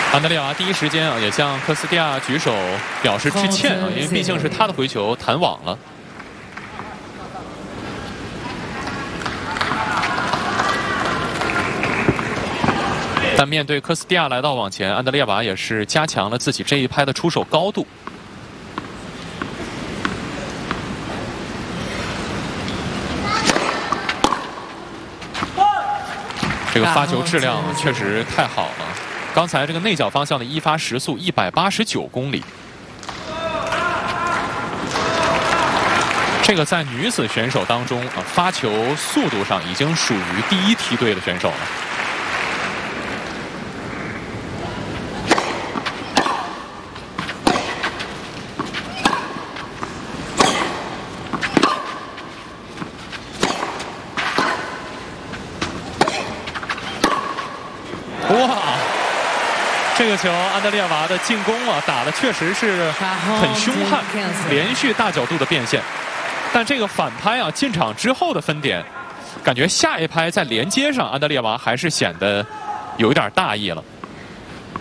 安德烈娃第一时间啊，也向科斯蒂亚举手表示致歉啊，因为毕竟是他的回球弹网了。但面对科斯蒂亚来到网前，安德烈娃也是加强了自己这一拍的出手高度。这个发球质量确实太好了。刚才这个内角方向的一发时速189公里，这个在女子选手当中啊，发球速度上已经属于第一梯队的选手了。哇！这个球，安德烈娃的进攻啊，打的确实是很凶悍，连续大角度的变现。但这个反拍啊，进场之后的分点，感觉下一拍在连接上，安德烈娃还是显得有一点大意了。